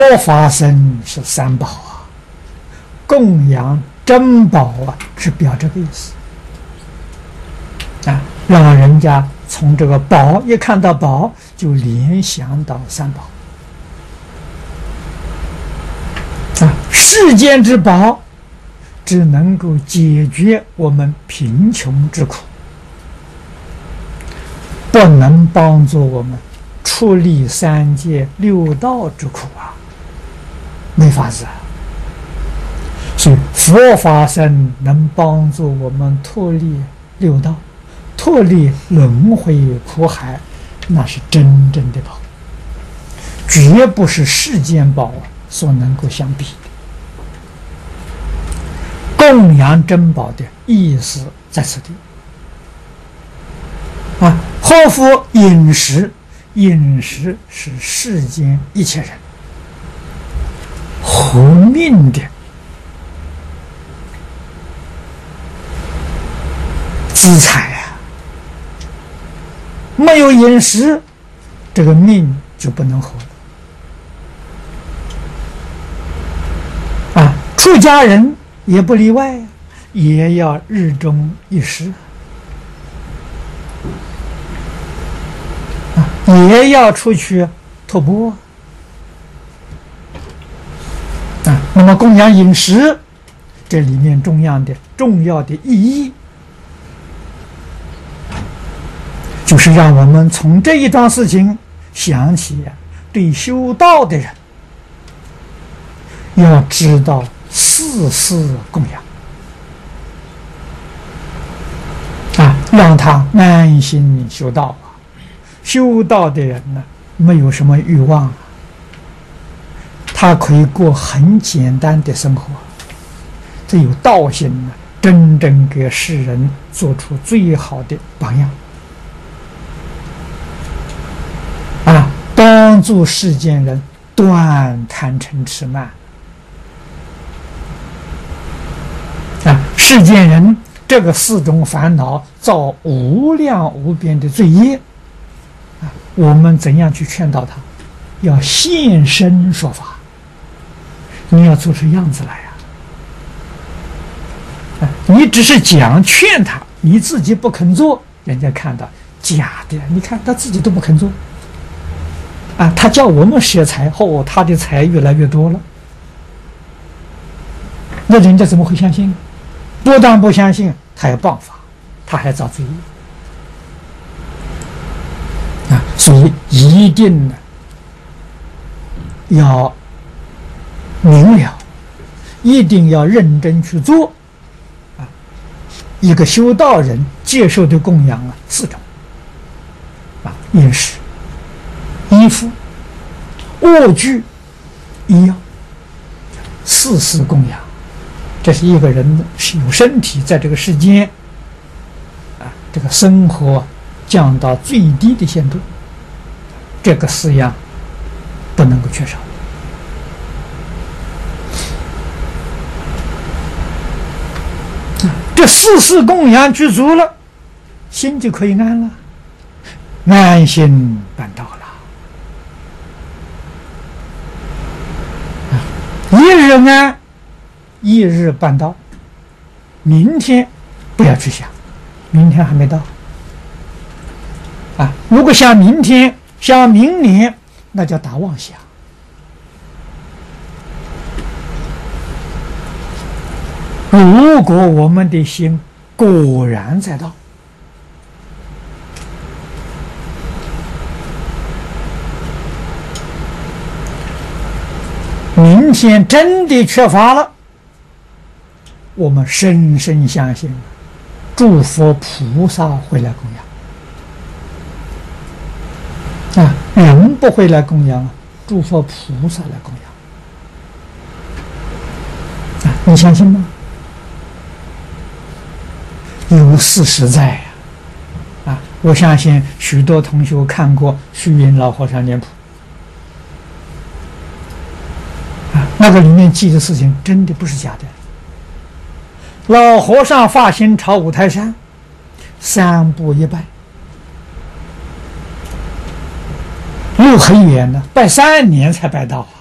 佛法僧是三宝啊，供养珍宝啊，是表这个意思啊，让人家从这个宝一看到宝就联想到三宝啊，世间之宝只能够解决我们贫穷之苦，不能帮助我们出离三界六道之苦啊，没法子啊。所以佛法僧能帮助我们脱离六道，脱离轮回苦海，那是真正的宝，绝不是世间宝所能够相比的。供养珍宝的意思在此地啊，后复饮食，饮食是世间一切人活命的资财啊，没有饮食，这个命就不能活了啊。出家人也不例外，也要日中一食啊，也要出去徒步啊。那么供养饮食，这里面重要的意义，就是让我们从这一桩事情想起对修道的人要知道四事供养啊，让他安心修道啊。修道的人呢，没有什么欲望啊，他可以过很简单的生活，这有道心呢，真正给世人做出最好的榜样啊，帮助世间人断贪嗔痴慢啊，世间人这个四种烦恼造无量无边的罪业啊，我们怎样去劝导他？要现身说法，你要做出样子来啊！你只是讲劝他，你自己不肯做，人家看到假的，你看他自己都不肯做啊！他叫我们舍财后，他的财越来越多了，那人家怎么会相信？不但不相信，他还谤法，他还造罪业啊！所以一定呢要明了，一定要认真去做啊！一个修道人接受的供养啊，四种啊：饮食、衣服、卧具、医药，四事供养。这是一个人是有身体在这个世间啊，这个生活降到最低的限度，这个四样不能够缺少。这四事供养具足了，心就可以安了，安心办道了。一日安，一日办道。明天不要去想，明天还没到啊！如果想明天、想明年，那叫打妄想。如果我们的心果然在道，明天真的缺乏了，我们深深相信，诸佛菩萨会来供养啊，人不会来供养，诸佛菩萨来供养啊，你相信吗？有事实在呀！啊，我相信许多同学看过虚云老和尚脸谱啊，那个里面记的事情真的不是假的。老和尚发心朝五台山3步一拜，路很远呢，拜3年才拜到啊。